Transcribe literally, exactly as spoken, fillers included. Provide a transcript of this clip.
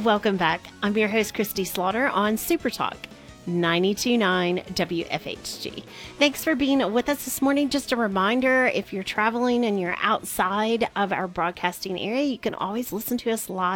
Welcome back. I'm your host, Christy Slaughter on Super Talk ninety-two point nine W F H G. Thanks for being with us this morning. Just a reminder, if you're traveling and you're outside of our broadcasting area, you can always listen to us live